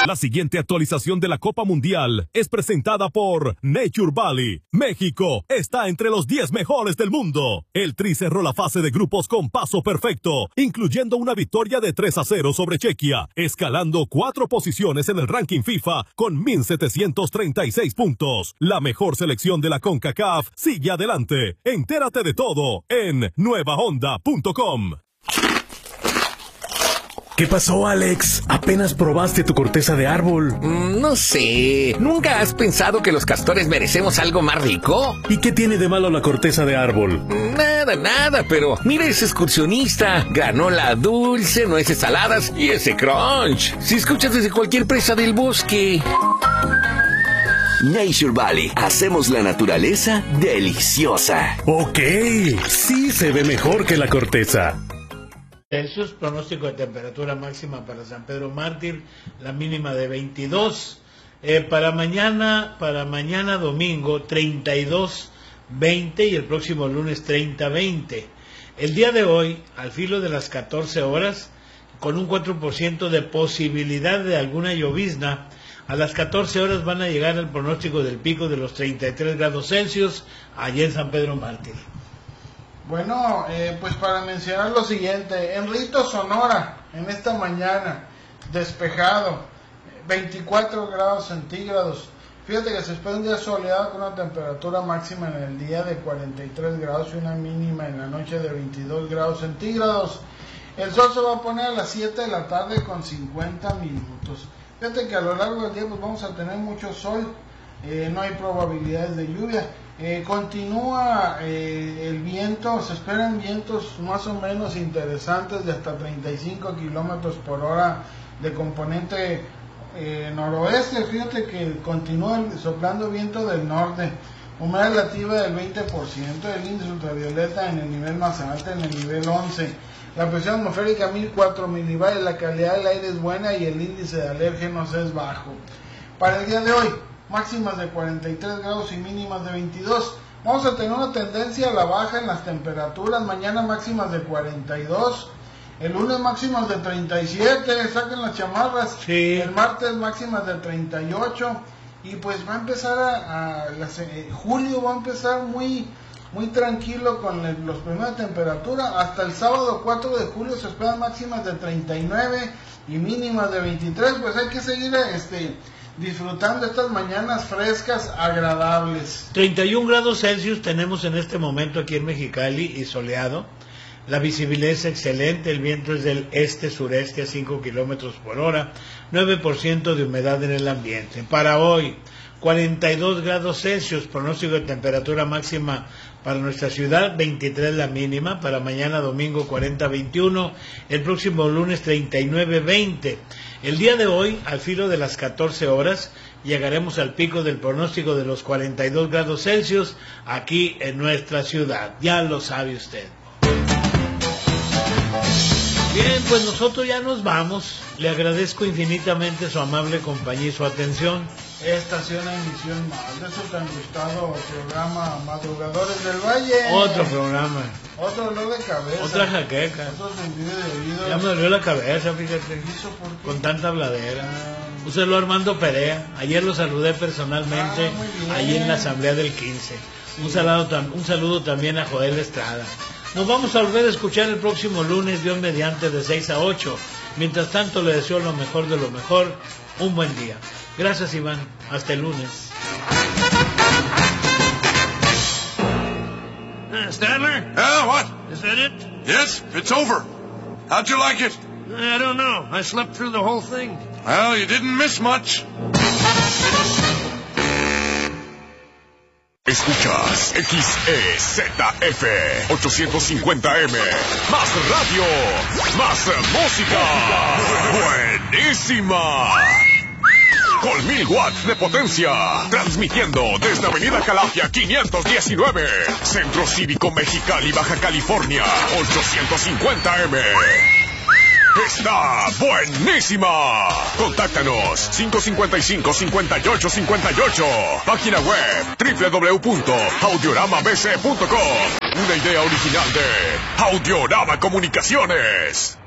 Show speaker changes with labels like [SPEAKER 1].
[SPEAKER 1] La siguiente actualización de la Copa Mundial es presentada por Nature Valley. México está entre los 10 mejores del mundo. El Tri cerró la fase de grupos con paso perfecto, incluyendo una victoria de 3-0 sobre Chequia, escalando 4 posiciones en el ranking FIFA con 1,736 puntos. La mejor selección de la CONCACAF sigue adelante. Entérate de todo en nuevahonda.com.
[SPEAKER 2] ¿Qué pasó, Alex? ¿Apenas probaste tu corteza de árbol?
[SPEAKER 3] No sé. ¿Nunca has pensado que los castores merecemos algo más rico?
[SPEAKER 2] ¿Y qué tiene de malo la corteza de árbol?
[SPEAKER 3] Nada, pero mira ese excursionista. Granola dulce, nueces saladas y ese crunch. Si escuchas desde cualquier presa del bosque.
[SPEAKER 4] Nature Valley. Hacemos la naturaleza deliciosa.
[SPEAKER 2] Ok, sí se ve mejor que la corteza.
[SPEAKER 5] Celsius, pronóstico de temperatura máxima para San Pedro Mártir, la mínima de 22. Para mañana domingo 32-20 y el próximo lunes 30-20. El día de hoy, al filo de las 14 horas, con un 4% de posibilidad de alguna llovizna, a las 14 horas van a llegar el pronóstico del pico de los 33 grados Celsius allá en San Pedro Mártir.
[SPEAKER 6] Bueno, pues para mencionar lo siguiente, en Rito, Sonora, en esta mañana, despejado, 24 grados centígrados. Fíjate que se espera un día soleado con una temperatura máxima en el día de 43 grados y una mínima en la noche de 22 grados centígrados. El sol se va a poner a las 7 de la tarde con 50 minutos. Fíjate que a lo largo del día pues vamos a tener mucho sol, no hay probabilidades de lluvia. Continúa el viento, se esperan vientos más o menos interesantes de hasta 35 kilómetros por hora de componente noroeste. Fíjate que continúa soplando viento del norte, humedad relativa del 20%, el índice ultravioleta en el nivel más alto, en el nivel 11, la presión atmosférica 1004 milibares, la calidad del aire es buena y el índice de alérgenos es bajo. Para el día de hoy, máximas de 43 grados y mínimas de 22. Vamos a tener una tendencia a la baja en las temperaturas. Mañana máximas de 42. El lunes máximas de 37. Saquen las chamarras.
[SPEAKER 5] Sí.
[SPEAKER 6] El martes máximas de 38. Y pues va a empezar julio va a empezar muy tranquilo con los primeros de temperatura. Hasta el sábado 4 de julio se esperan máximas de 39 y mínimas de 23. Pues hay que seguir disfrutando estas mañanas frescas, agradables.
[SPEAKER 5] 31 grados Celsius tenemos en este momento aquí en Mexicali y soleado. La visibilidad es excelente, el viento es del este-sureste a 5 kilómetros por hora, 9% de humedad en el ambiente. Para hoy, 42 grados Celsius, pronóstico de temperatura máxima para nuestra ciudad, 23 la mínima, para mañana domingo 40-21, el próximo lunes 39-20. El día de hoy, al filo de las 14 horas, llegaremos al pico del pronóstico de los 42 grados Celsius aquí en nuestra ciudad, ya lo sabe usted. Bien, pues nosotros ya nos vamos. Le agradezco infinitamente su amable compañía y su atención.
[SPEAKER 6] Esta ha sido una emisión más de su tan gustado programa Madrugadores del Valle.
[SPEAKER 5] Otro programa.
[SPEAKER 6] Otro dolor de cabeza.
[SPEAKER 5] Otra jaqueca.
[SPEAKER 6] Otro sentido de oído.
[SPEAKER 5] Ya me dolió la cabeza, fíjate. Con tanta habladera. Un saludo a Armando Perea. Ayer lo saludé personalmente allí en la asamblea del 15. Sí. Un saludo también a Joel Estrada. Nos vamos a volver a escuchar el próximo lunes, Dios mediante, de 6 a 8. Mientras tanto, le deseo lo mejor de lo mejor. Un buen día. Gracias, Iván. Hasta el lunes.
[SPEAKER 7] Stadler?
[SPEAKER 8] What?
[SPEAKER 7] Is that it?
[SPEAKER 8] Yes, it's over. How'd you like it?
[SPEAKER 7] I don't know. I slept through the whole thing.
[SPEAKER 8] Well, you didn't miss much.
[SPEAKER 9] Escuchas XEZF 850M. Más radio, más música. Buenísima. Con 1000 watts de potencia. Transmitiendo desde Avenida Calafia 519. Centro Cívico Mexicali, Baja California. 850M. Está buenísima. Contáctanos 555-5858. Página web www.audioramabc.com. Una idea original de Audiorama Comunicaciones.